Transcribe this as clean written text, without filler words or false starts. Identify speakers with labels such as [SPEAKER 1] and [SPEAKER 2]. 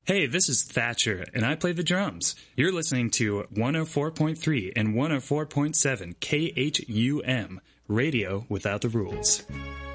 [SPEAKER 1] Hey, this is Thatcher, and I play the drums. You're listening to 104.3 and 104.7 KHUM, Radio Without the Rules.